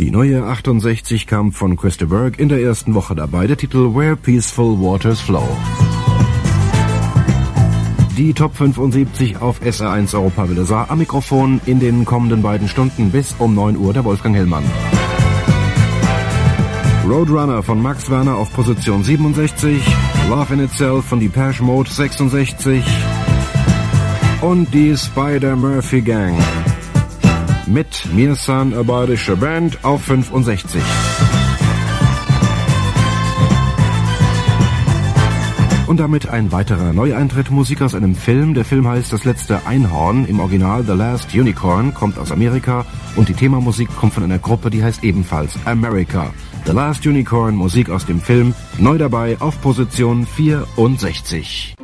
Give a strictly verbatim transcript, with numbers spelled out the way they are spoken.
Die neue achtundsechzig kam von Chris de Burgh in der ersten Woche dabei, der Titel Where Peaceful Waters Flow. Die Top fünfundsiebzig auf S R eins Europa Welle sah am Mikrofon in den kommenden beiden Stunden bis um neun Uhr der Wolfgang Hellmann. Roadrunner von Max Werner auf Position siebenundsechzig, Love in Itself von Depeche Mode sechsundsechzig und die Spider-Murphy Gang mit Mir san a bayerische Band auf fünfundsechzig. Und damit ein weiterer Neueintritt, Musik aus einem Film. Der Film heißt Das letzte Einhorn, im Original The Last Unicorn, kommt aus Amerika und die Themamusik kommt von einer Gruppe, die heißt ebenfalls America. The Last Unicorn, Musik aus dem Film, neu dabei auf Position vierundsechzig.